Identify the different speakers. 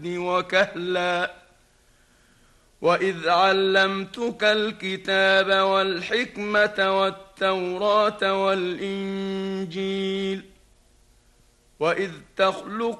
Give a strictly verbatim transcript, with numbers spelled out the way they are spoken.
Speaker 1: وكهلا وإذ علمتك الكتاب والحكمة والتوراة والإنجيل وإذ تخلق